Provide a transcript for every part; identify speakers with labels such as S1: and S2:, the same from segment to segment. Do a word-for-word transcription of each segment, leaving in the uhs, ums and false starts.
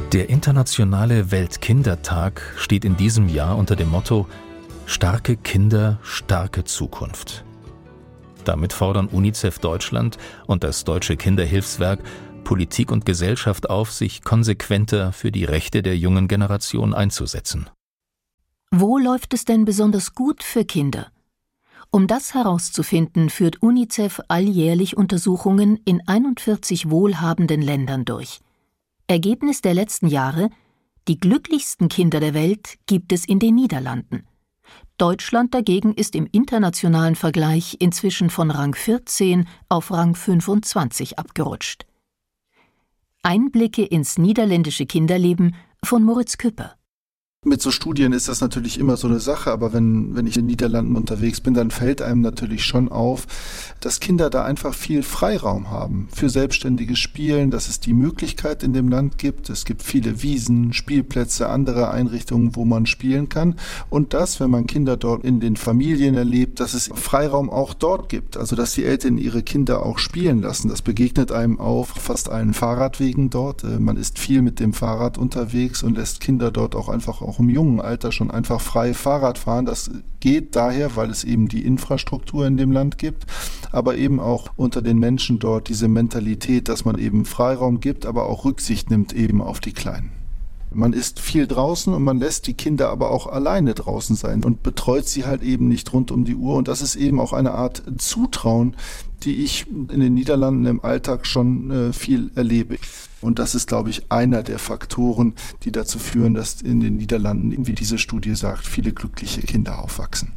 S1: Der Internationale Weltkindertag steht in diesem Jahr unter dem Motto »Starke Kinder, starke Zukunft«. Damit fordern UNICEF Deutschland und das Deutsche Kinderhilfswerk Politik und Gesellschaft auf, sich konsequenter für die Rechte der jungen Generation einzusetzen.
S2: Wo läuft es denn besonders gut für Kinder? Um das herauszufinden, führt UNICEF alljährlich Untersuchungen in einundvierzig wohlhabenden Ländern durch. Ergebnis der letzten Jahre: Die glücklichsten Kinder der Welt gibt es in den Niederlanden. Deutschland dagegen ist im internationalen Vergleich inzwischen von Rang vierzehn auf Rang fünfundzwanzig abgerutscht. Einblicke ins niederländische Kinderleben von Moritz Küpper.
S3: Mit so Studien ist das natürlich immer so eine Sache, aber wenn, wenn ich in den Niederlanden unterwegs bin, dann fällt einem natürlich schon auf, dass Kinder da einfach viel Freiraum haben für selbstständiges Spielen, dass es die Möglichkeit in dem Land gibt. Es gibt viele Wiesen, Spielplätze, andere Einrichtungen, wo man spielen kann. Und das, wenn man Kinder dort in den Familien erlebt, dass es Freiraum auch dort gibt. Also dass die Eltern ihre Kinder auch spielen lassen. Das begegnet einem auf fast allen Fahrradwegen dort. Man ist viel mit dem Fahrrad unterwegs und lässt Kinder dort auch einfach auch im jungen Alter schon einfach frei Fahrrad fahren. Das geht daher, weil es eben die Infrastruktur in dem Land gibt, aber eben auch unter den Menschen dort diese Mentalität, dass man eben Freiraum gibt, aber auch Rücksicht nimmt eben auf die Kleinen. Man ist viel draußen und man lässt die Kinder aber auch alleine draußen sein und betreut sie halt eben nicht rund um die Uhr. Und das ist eben auch eine Art Zutrauen, die ich in den Niederlanden im Alltag schon äh, viel erlebe. Und das ist, glaube ich, einer der Faktoren, die dazu führen, dass in den Niederlanden, wie diese Studie sagt, viele glückliche Kinder aufwachsen.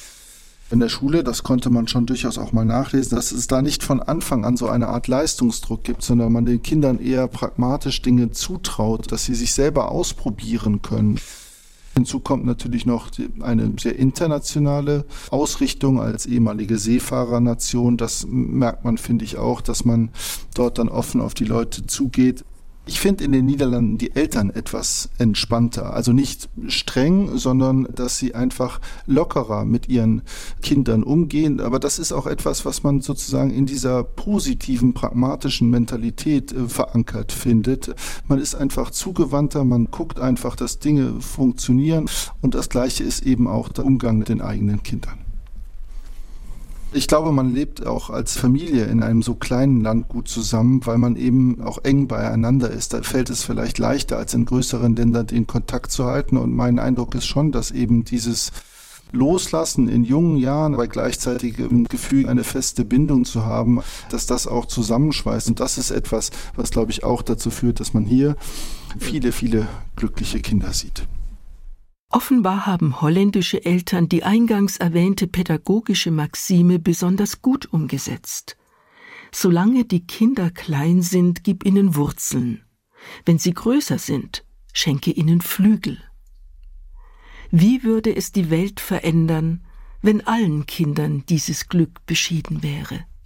S3: In der Schule, das konnte man schon durchaus auch mal nachlesen, dass es da nicht von Anfang an so eine Art Leistungsdruck gibt, sondern man den Kindern eher pragmatisch Dinge zutraut, dass sie sich selber ausprobieren können. Hinzu kommt natürlich noch eine sehr internationale Ausrichtung als ehemalige Seefahrernation. Das merkt man, finde ich, auch, dass man dort dann offen auf die Leute zugeht. Ich finde in den Niederlanden die Eltern etwas entspannter, also nicht streng, sondern dass sie einfach lockerer mit ihren Kindern umgehen. Aber das ist auch etwas, was man sozusagen in dieser positiven, pragmatischen Mentalität äh, verankert findet. Man ist einfach zugewandter, man guckt einfach, dass Dinge funktionieren, und das Gleiche ist eben auch der Umgang mit den eigenen Kindern. Ich glaube, man lebt auch als Familie in einem so kleinen Land gut zusammen, weil man eben auch eng beieinander ist. Da fällt es vielleicht leichter, als in größeren Ländern den Kontakt zu halten. Und mein Eindruck ist schon, dass eben dieses Loslassen in jungen Jahren, aber gleichzeitig im Gefühl, eine feste Bindung zu haben, dass das auch zusammenschweißt. Und das ist etwas, was, glaube ich, auch dazu führt, dass man hier viele, viele glückliche Kinder sieht.
S4: Offenbar haben holländische Eltern die eingangs erwähnte pädagogische Maxime besonders gut umgesetzt. Solange die Kinder klein sind, gib ihnen Wurzeln. Wenn sie größer sind, schenke ihnen Flügel. Wie würde es die Welt verändern, wenn allen Kindern dieses Glück beschieden wäre?